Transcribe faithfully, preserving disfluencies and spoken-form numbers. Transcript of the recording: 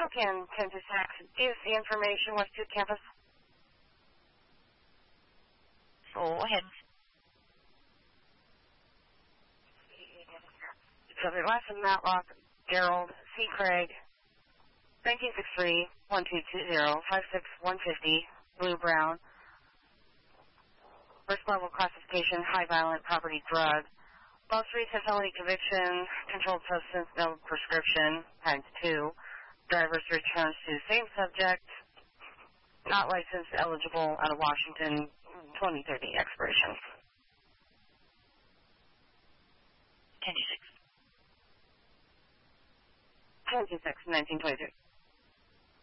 Falcon, ten to six. Is the information Westwood campus? Go ahead. Subject last name Matlock, Gerald C. Craig, nineteen sixty-three, one two two zero, five six one five zero, Blue Brown. First level classification, high violent property drug. Most recent felony conviction, controlled substance, no prescription, times two. Driver's returns to same subject, not licensed, eligible, out of Washington, twenty thirty expiration. ten to six. ten to six, nineteen twenty-two.